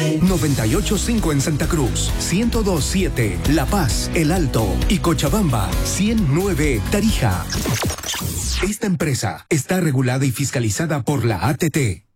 98.5 en Santa Cruz, 102.7 La Paz, El Alto y Cochabamba, 100.9 Tarija. Esta empresa está regulada y fiscalizada por la ATT.